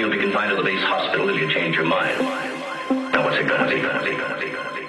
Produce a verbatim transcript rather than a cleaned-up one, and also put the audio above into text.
you'll be confined to the base hospital if you change your mind. Now what's it gonna be, gonna be, gonna be, gonna be?